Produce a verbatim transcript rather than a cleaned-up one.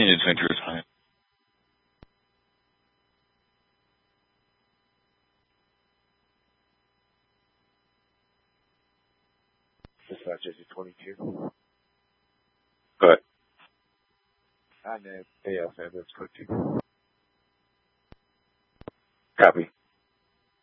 Union Center is fine. Dispatch J C twenty-two. Go ahead. I know. A L San Francisco two. Copy.